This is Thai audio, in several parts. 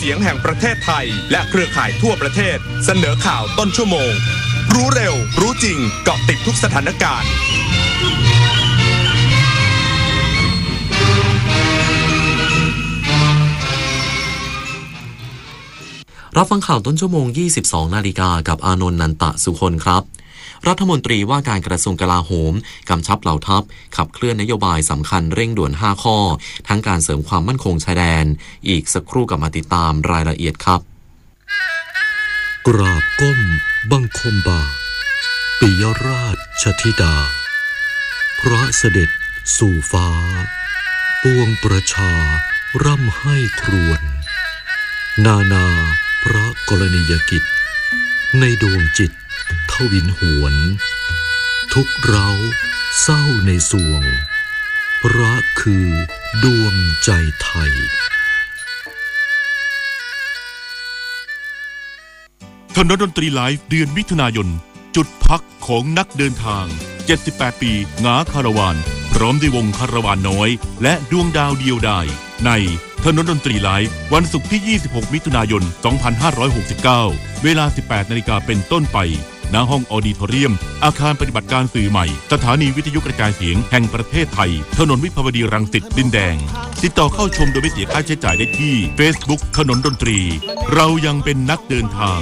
สียงแห่งประเทศไทยและเครือข่ายทั่วประเทศเสนอข่าวต้นชั่วโมงรู้เร็วรู้จริงเกาะติดทุกสถานการณ์รับฟังข่าวต้นชั่วโมง 22 นาฬิกากับอานนท์ นันตะสุคนครับรัฐมนตรีว่าการกระทรวงกลาโหมกำชับเหล่าทัพขับเคลื่อนนโยบายสำคัญเร่งด่วน5ข้อทั้งการเสริมความมั่นคงชายแดนอีกสักครู่กับมาติดตามรายละเอียดครับกราบก้มบังคมบาทปิยราชธิดาพระเสด็จสู่ฟ้าปวงประชาร่ำให้ครวญนาพระกรณียกิจในดวงจิตทวินหวนทุกเร้าเศร้าในสวงพระคือดวงใจไทยถนนดนตรีไลฟ์เดือนมิถุนายนจุดพักของนักเดินทาง78ปีงาคาราวานพร้อมด้วยวงคาราวานน้อยและดวงดาวเดียวดายในถนนดนตรีไลฟ์วันศุกร์ที่26มิถุนายน2569เวลา 18 นาฬิกาเป็นต้นไปณห้องออดิทอเรียมอาคารปฏิบัติการสื่อใหม่สถานีวิทยุกระจายเสียงแห่งประเทศไทยถนนวิภาวดีรังสิตดินแดงติดต่อเข้าชมโดยไม่เสียค่าใช้จ่ายได้ที่ Facebook ถนนดนตรีเรายังเป็นนักเดินทาง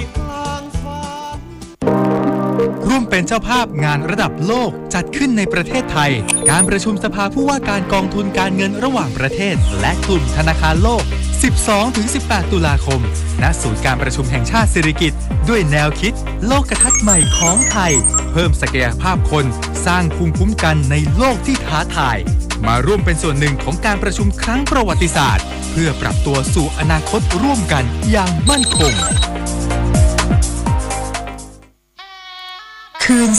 ร่วมเป็นเจ้าภาพงานระดับโลกจัดขึ้นในประเทศไทยการประชุมสภาผู้ว่าการกองทุนการเงินระหว่างประเทศและกลุ่มธนาคารโลก 12-18 ตุลาคมณศูนย์การประชุมแห่งชาติสิริกิติ์ด้วยแนวคิดโลกทัศน์ใหม่ของไทยเพิ่มศักยภาพคนสร้างภูมิคุ้มกันในโลกที่ท้าทายมาร่วมเป็นส่วนหนึ่งของการประชุมครั้งประวัติศาสตร์เพื่อปรับตัวสู่อนาคตร่วมกันอย่างมั่นคงคืน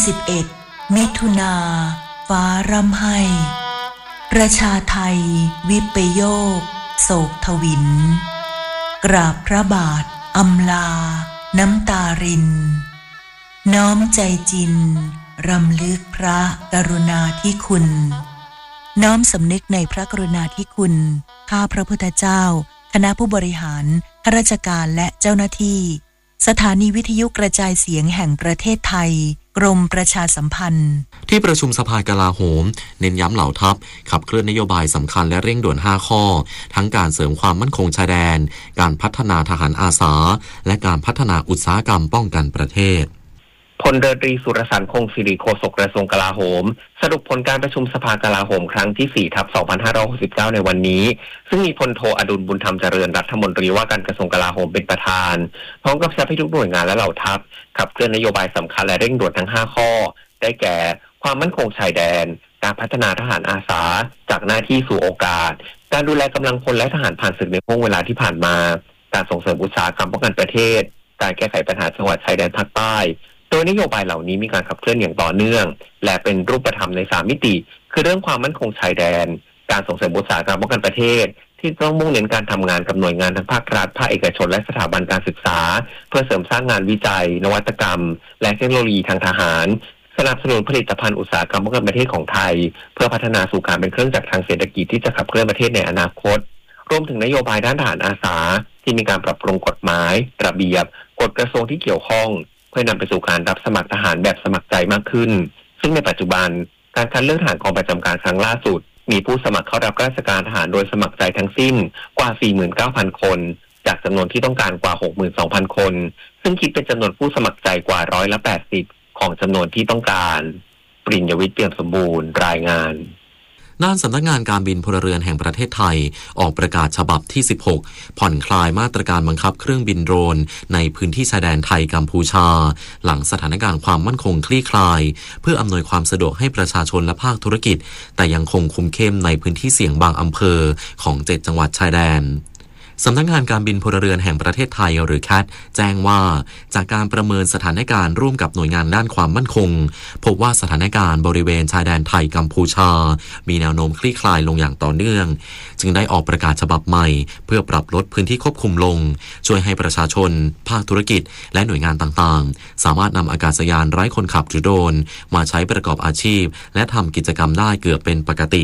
11มิถุนาฟ้าร่ำไห้ประชาไทยวิปโยคโศกทวินกราบพระบาทอำลาน้ำตารินน้อมใจจินรำลึกพระกรุณาธิคุณน้อมสำนึกในพระกรุณาธิคุณข้าพระพุทธเจ้าคณะผู้บริหารข้าราชการและเจ้าหน้าที่สถานีวิทยุกระจายเสียงแห่งประเทศไทยกรมประชาสัมพันธ์ที่ประชุมสภากลาโหมเน้นย้ำเหล่าทัพขับเคลื่อนนโยบายสำคัญและเร่งด่วน5ข้อทั้งการเสริมความมั่นคงชายแดนการพัฒนาทหารอาสาและการพัฒนาอุตสาหกรรมป้องกันประเทศพลเรือตรีสุรสันต์คงศิริโฆษกกระทรวงกลาโหมสรุปผลการประชุมสภากลาโหมครั้งที่4/2569ในวันนี้ซึ่งมีพลโทอดุลบุญธรรมเจริญรัฐมนตรีว่าการกระทรวงกลาโหมเป็นประธานพร้อมกับชับให้ทุกหน่วยงานและเหล่าทัพขับเคลื่อนนโยบายสำคัญและเร่งด่วนทั้ง5ข้อได้แก่ความมั่นคงชายแดนการพัฒนาทหารอาสาจากหน้าที่สู่โอกาสการดูแลกำลังพลและทหารผ่านศึกในช่วงเวลาที่ผ่านมาการส่งเสริมอุตสาหกรรมป้องกันประเทศการแก้ไขปัญหาจังหวัดชายแดนภาคใต้โดยนโยบายเหล่านี้มีการขับเคลื่อนอย่างต่อเนื่องและเป็นรูปธรรมใน3มิติคือเรื่องความมั่นคงชายแดนการส่งเสริมอุตสาหกรรมป้องกันประเทศที่ต้องมุ่งเน้นการทำงานกับหน่วยงานทั้งภาครัฐภาคเอกชนและสถาบันการศึกษาเพื่อเสริมสร้างงานวิจัยนวัตกรรมและเทคโนโลยีทางทหารสนับสนุนผลิตภัณฑ์อุตสาหกรรมป้องกันประเทศของไทยเพื่อพัฒนาสู่การเป็นเครื่องจักรทางเศรษฐกิจที่จะขับเคลื่อนประเทศในอนาคตรวมถึงนโยบายด้านทหารอาสาที่มีการปรับปรุงกฎหมายระเบียบกฎกระทรวงที่เกี่ยวข้องเพื่อนำไปสู่การรับสมัครทหารแบบสมัครใจมากขึ้นซึ่งในปัจจุบันการคัดเลือกทหารกองประจำการครั้งล่าสุดมีผู้สมัครเข้ารับราชการทหารโดยสมัครใจทั้งสิ้นกว่า 49,000 คนจากจำนวนที่ต้องการกว่า 62,000 คนซึ่งคิดเป็นจำนวนผู้สมัครใจกว่า80%ของจำนวนที่ต้องการปริญญวิทย์เปี่ยมสมบูรณ์รายงานด้านสำนักงานการบินพลเรือนแห่งประเทศไทยออกประกาศฉบับที่16ผ่อนคลายมาตรการบังคับเครื่องบินโดรนในพื้นที่ชายแดนไทยกัมพูชาหลังสถานการณ์ความมั่นคงคลี่คลายเพื่ออำนวยความสะดวกให้ประชาชนและภาคธุรกิจแต่ยังคงคุมเข้มในพื้นที่เสี่ยงบางอำเภอของ7จังหวัดชายแดนสำนักงานการบินพลเรือนแห่งประเทศไทยหรือ CAT แจ้งว่าจากการประเมินสถานการณ์ร่วมกับหน่วยงานด้านความมั่นคงพบว่าสถานการณ์บริเวณชายแดนไทยกัมพูชามีแนวโน้มคลี่คลายลงอย่างต่อเนื่องจึงได้ออกประกาศฉบับใหม่เพื่อปรับลดพื้นที่ควบคุมลงช่วยให้ประชาชนภาคธุรกิจและหน่วยงานต่างๆสามารถนำอากาศยานไร้คนขับหรือโดรนมาใช้ประกอบอาชีพและทำกิจกรรมได้เกือบเป็นปกติ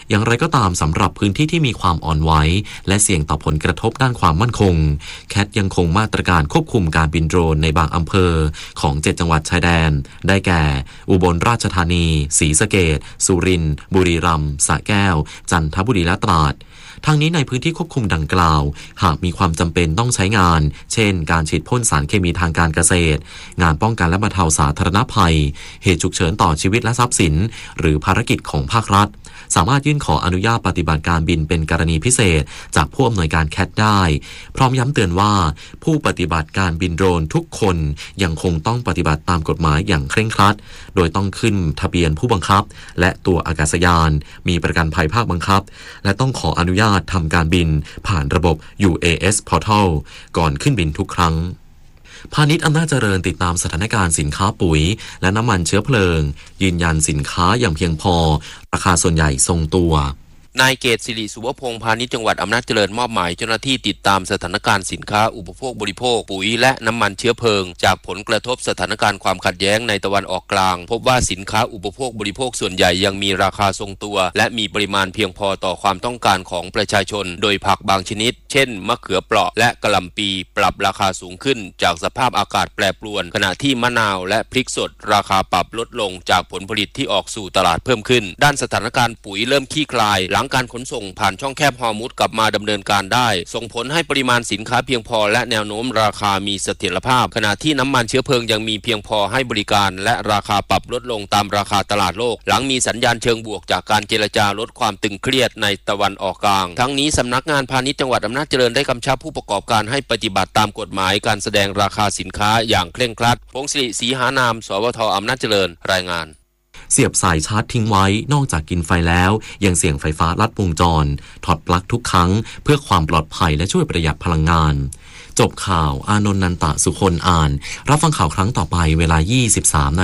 อย่างไรก็ตามสำหรับพื้นที่ที่มีความอ่อนไหวและเสี่ยงต่อผลกระทบด้านความมั่นคงแคทยังคงมาตรการควบคุมการบินโดรนในบางอำเภอของ7จังหวัดชายแดนได้แก่อุบลราชธานีศรีสะเกษสุรินทร์บุรีรัมย์สระแก้วจันทบุรีและตราดทางนี้ในพื้นที่ควบคุมดังกล่าวหากมีความจำเป็นต้องใช้งานเช่นการฉีดพ่นสารเคมีทางการเกษตรงานป้องกันและบรรเทาสาธารณภัยเหตุฉุกเฉินต่อชีวิตและทรัพย์สินหรือภารกิจของภาครัฐสามารถยื่นขออนุญาตปฏิบัติการบินเป็นกรณีพิเศษจากผู้อำนวยการแคทได้พร้อมย้ำเตือนว่าผู้ปฏิบัติการบินโดรนทุกคนยังคงต้องปฏิบัติตามกฎหมายอย่างเคร่งครัดโดยต้องขึ้นทะเบียนผู้บังคับและตัวอากาศยานมีประกันภัยภาคบังคับและต้องขออนุญาตทำการบินผ่านระบบ UAS Portal ก่อนขึ้นบินทุกครั้งพาณิชย์อำนาจเจริญติดตามสถานการณ์สินค้าปุ๋ยและน้ำมันเชื้อเพลิงยืนยันสินค้าอย่างเพียงพอราคาส่วนใหญ่ทรงตัวนายเกษสิริสุวพงษ์พาณิชย์จังหวัดอำนาจเจริญมอบหมายเจ้าหน้าที่ติดตามสถานการณ์สินค้าอุปโภคบริโภคปุ๋ยและน้ำมันเชื้อเพลิงจากผลกระทบสถานการณ์ความขัดแย้งในตะวันออกกลางพบว่าสินค้าอุปโภคบริโภคส่วนใหญ่ยังมีราคาทรงตัวและมีปริมาณเพียงพอต่อความต้องการของประชาชนโดยผักบางชนิดเช่นมะเขือเปราะและกะหล่ำปีปรับราคาสูงขึ้นจากสภาพอากาศแปรปรวนขณะที่มะนาวและพริกสดราคาปรับลดลงจากผลผลิตที่ออกสู่ตลาดเพิ่มขึ้นด้านสถานการณ์ปุ๋ยเริ่มคลี่คลายหลังการขนส่งผ่านช่องแคบฮอร์มุซกลับมาดำเนินการได้ส่งผลให้ปริมาณสินค้าเพียงพอและแนวโน้มราคามีเสถียรภาพขณะที่น้ำมันเชื้อเพลิงยังมีเพียงพอให้บริการและราคาปรับลดลงตามราคาตลาดโลกหลังมีสัญญาณเชิงบวกจากการเจรจาลดความตึงเครียดในตะวันออกกลางทั้งนี้สำนักงานพาณิชย์จังหวัดอำนาจเจริญได้กำชับผู้ประกอบการให้ปฏิบัติตามกฎหมายการแสดงราคาสินค้าอย่างเคร่งครัดพงศิริศรีหานามสวท.อำนาจเจริญรายงานเสียบสายชาร์จทิ้งไว้นอกจากกินไฟแล้วยังเสี่ยงไฟฟ้าลัดวงจรถอดปลั๊กทุกครั้งเพื่อความปลอดภัยและช่วยประหยัดพลังงานจบข่าวอานนท์นันตะสุคนอ่านรับฟังข่าวครั้งต่อไปเวลา 23:00 น.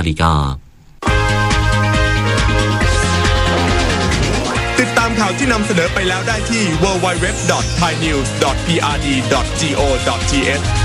ติดตามข่าวที่นำเสนอไปแล้วได้ที่ www.thainews.prd.go.th